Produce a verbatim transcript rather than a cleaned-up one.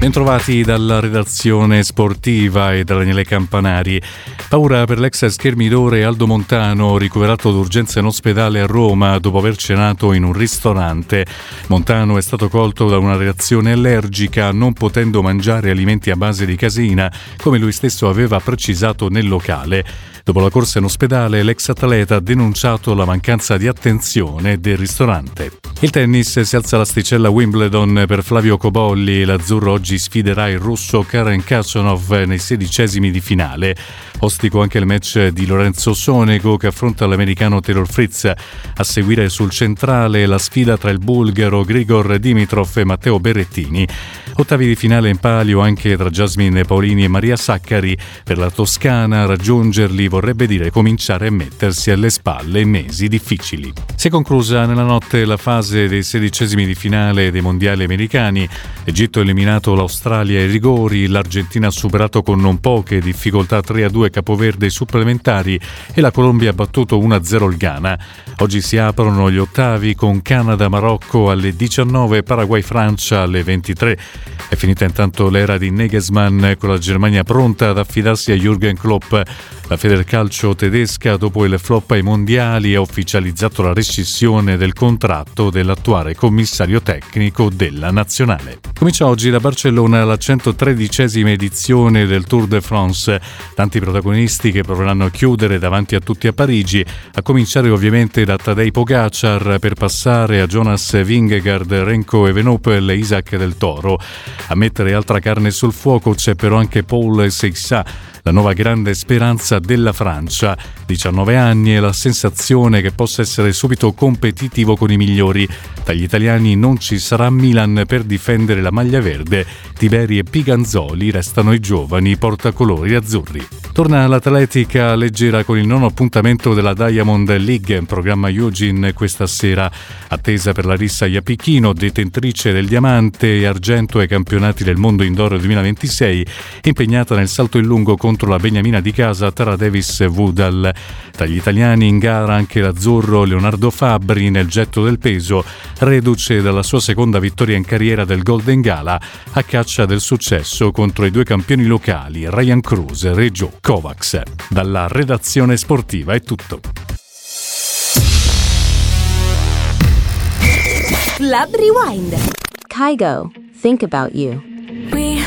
Bentrovati dalla redazione sportiva e da Daniele Campanari. Paura per l'ex schermidore Aldo Montano, ricoverato d'urgenza in ospedale a Roma dopo aver cenato in un ristorante. Montano è stato colto da una reazione allergica, non potendo mangiare alimenti a base di caseina, come lui stesso aveva precisato nel locale. Dopo la corsa in ospedale, l'ex atleta ha denunciato la mancanza di attenzione del ristorante. Il tennis, si alza l'asticella Wimbledon per Flavio Cobolli. L'azzurro oggi sfiderà il russo Karen Khachanov nei sedicesimi di finale. Ostico anche il match di Lorenzo Sonego che affronta l'americano Taylor Fritz. A seguire sul centrale la sfida tra il bulgaro Grigor Dimitrov e Matteo Berrettini. Ottavi di finale in palio anche tra Jasmine Paolini e Maria Saccari. Per la toscana raggiungerli vorrebbe dire cominciare a mettersi alle spalle mesi difficili. Si è conclusa nella notte la fase dei sedicesimi di finale dei mondiali americani. L'Egitto ha eliminato l'Australia ai rigori, l'Argentina ha superato con non poche difficoltà tre a due Capoverde supplementari e la Colombia ha battuto uno a zero il Ghana. Oggi si aprono gli ottavi con Canada-Marocco alle diciannove, Paraguay-Francia alle ventitré. È finita intanto l'era di Nagelsmann con la Germania pronta ad affidarsi a Jürgen Klopp. La Federcalcio tedesca, dopo il flop ai mondiali, ha ufficializzato la rescissione del contratto dell'attuale commissario tecnico della nazionale. Comincia oggi da Barcellona la centotredicesima edizione del Tour de France. Tanti protagonisti che proveranno a chiudere davanti a tutti a Parigi, a cominciare ovviamente da Tadej Pogacar per passare a Jonas Vingegaard, Renko Evenepoel e Isaac del Toro. A mettere altra carne sul fuoco c'è però anche Paul Seixas, la nuova grande speranza della Francia. diciannove anni e la sensazione che possa essere subito competitivo con i migliori. Tra gli italiani non ci sarà Milan per difendere la maglia verde. Tiberi e Piganzoli restano i giovani portacolori azzurri. Torna l'atletica leggera con il nono appuntamento della Diamond League in programma Eugene questa sera. Attesa per Larissa Iapichino, detentrice del diamante e argento ai campionati del mondo indoor duemilaventisei, impegnata nel salto in lungo contro la beniamina di casa Tara Davis Woodall. Tra gli italiani in gara anche l'azzurro Leonardo Fabbri nel getto del peso, reduce dalla sua seconda vittoria in carriera del Golden Gala, a caccia del successo contro i due campioni locali Ryan Cruz e Reggio Kovacs. Dalla redazione sportiva è tutto. Club Rewind. Kygo, think about you.